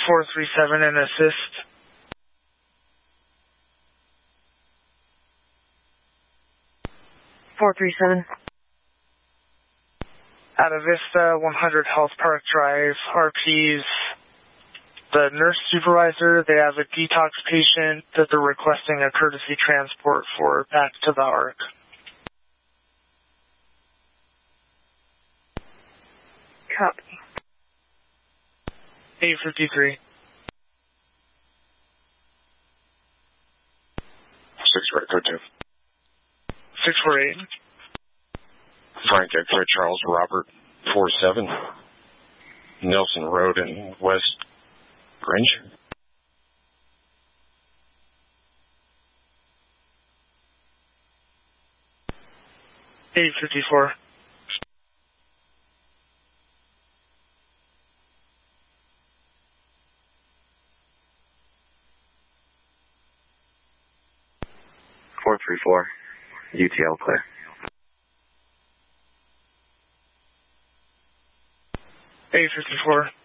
437 and assist. Ada Vista, 100 Health Park Drive, RPs. The nurse supervisor, they have a detox patient that they're requesting a courtesy transport for back to the ARC. Copy. 853. 648, code 2. 648. Frank X-ray Charles Robert 47. Nelson Road in West Grange. $854. UTL clear. $854.